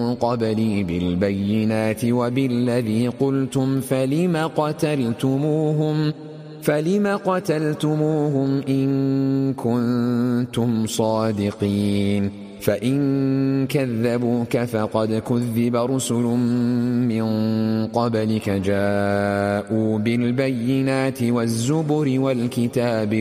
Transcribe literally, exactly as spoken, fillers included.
قبلي بالبينات وبالذي قلتم فلم قتلتموهم فلم قتلتموهم إن كنتم صادقين فإن كذبوك فقد كذب رسل من قبلك جاءوا بالبينات والزبر والكتاب